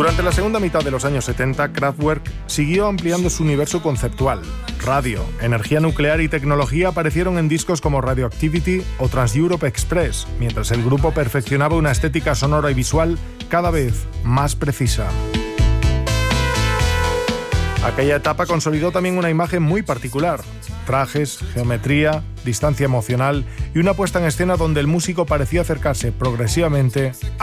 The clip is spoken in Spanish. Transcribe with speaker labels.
Speaker 1: Durante la segunda mitad de los años 70, Kraftwerk siguió ampliando su universo conceptual. Radio, energía nuclear y tecnología aparecieron en discos como Radioactivity o Trans-Europe Express, mientras el grupo perfeccionaba una estética sonora y visual cada vez más precisa. Aquella etapa consolidó también una imagen muy particular: trajes, geometría, distancia emocional y una puesta en escena donde el músico parecía acercarse progresivamente